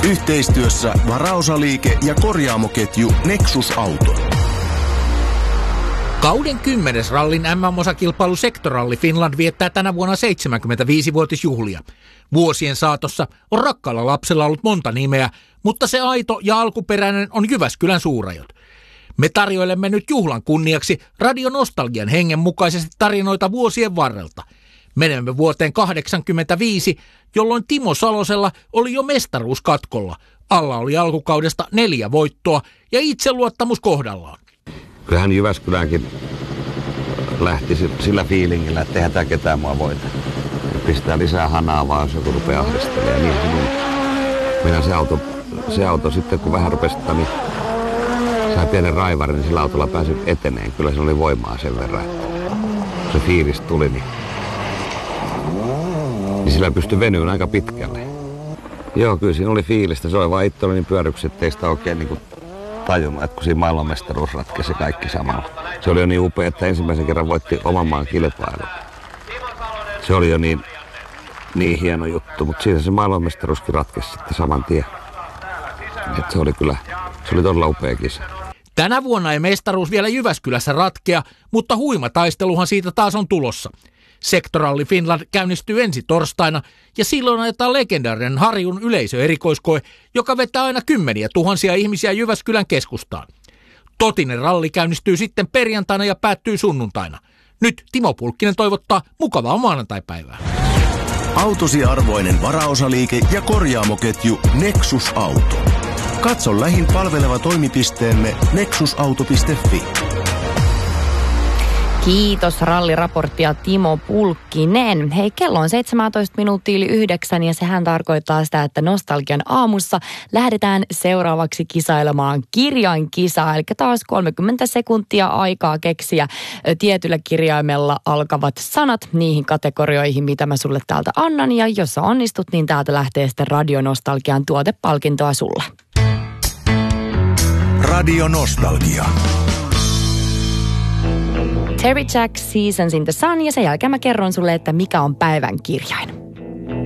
Yhteistyössä varaosaliike ja korjaamoketju Nexus Auto. Kauden 10. rallin MM-osakilpailu Sectoralli Finland viettää tänä vuonna 75-vuotisjuhlia. Vuosien saatossa on rakkaalla lapsella ollut monta nimeä, mutta se aito ja alkuperäinen on Jyväskylän Suurajot. Me tarjoilemme nyt juhlan kunniaksi radionostalgian hengen mukaisesti tarinoita vuosien varrelta. Menemme vuoteen 1985, jolloin Timo Salosella oli jo mestaruus katkolla. Alla oli alkukaudesta 4 voittoa ja itseluottamus kohdallaan. Kyllähän Jyväskyläänkin lähti sillä fiilingillä, että eihän tämä ketään mua voita. Pistää lisää hanaa vaan, jos joku rupeaa ahdistelemaan. Niin minä se auto sitten, kun vähän rupesi, niin sai pienen raivarin, niin sillä autolla pääsi eteneen. Kyllä se oli voimaa sen verran, että se fiilis tuli, niin sillä pystyi venyyn aika pitkälle. Joo, kyllä siinä oli fiilistä. Se oli vaan itse oli niin pyöryksi, ettei sitä oikein niin tajunnut, että kun siinä maailmanmestaruus ratkesi kaikki samalla. Se oli jo niin upea, että ensimmäisen kerran voitti oman maan kilpailun. Se oli jo niin hieno juttu, mutta siinä se maailmanmestaruuskin ratkesi sitten saman tien. Että se oli todella upea kisa. Tänä vuonna ei mestaruus vielä Jyväskylässä ratkea, mutta huima taisteluhan siitä taas on tulossa. Sectoralli Finland käynnistyy ensi torstaina ja silloin ajetaan legendaarinen Harjun yleisöerikoiskoe, joka vetää aina 10 000 ihmisiä Jyväskylän keskustaan. Totinen ralli käynnistyy sitten perjantaina ja päättyy sunnuntaina. Nyt Timo Pulkkinen toivottaa mukavaa maanantaipäivää. Autosi arvoinen varaosaliike ja korjaamoketju Nexus Auto. Katso lähin palveleva toimipisteemme nexusauto.fi. Kiitos ralliraporttia Timo Pulkkinen. Hei, kello on 7:17 ja sehän tarkoittaa sitä, että Nostalgian aamussa lähdetään seuraavaksi kisailemaan kirjainkisaa. Eli taas 30 sekuntia aikaa keksiä tietyllä kirjaimella alkavat sanat niihin kategorioihin, mitä mä sulle täältä annan. Ja jos sä onnistut, niin täältä lähtee sitten Radionostalgian tuotepalkintoa sulle. Radionostalgia. Terry Jack, Seasons in the Sun, ja sen jälkeen mä kerron sulle, että mikä on päivän kirjain.